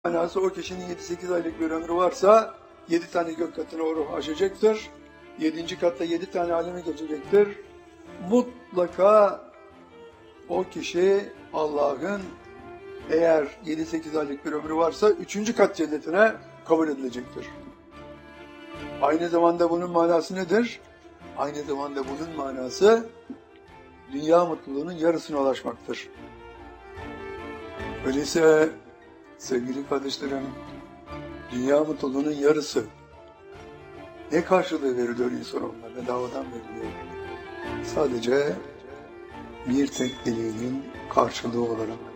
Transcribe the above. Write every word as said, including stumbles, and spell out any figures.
Manası o kişinin yedi sekiz aylık bir ömrü varsa yedi tane gök katını o ruh aşacaktır. yedinci katta yedi tane aleme geçecektir. Mutlaka o kişi Allah'ın eğer yedi sekiz aylık bir ömrü varsa üçüncü kat cennetine kabul edilecektir. Aynı zamanda bunun manası nedir? Aynı zamanda bunun manası dünya mutluluğunun yarısına ulaşmaktır. Öyleyse sevgili kardeşlerim, dünya mutluluğunun yarısı ne karşılığı veriliyor insan onlara? Bedavadan veriliyor. Sadece bir tek dileğinin karşılığı olarak.